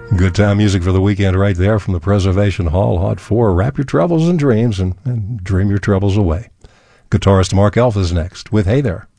Good time music for the weekend right there from the Preservation Hall. Hot 4. Wrap your troubles in dreams and dream your troubles away. Guitarist Mark Elf is next with Hey There.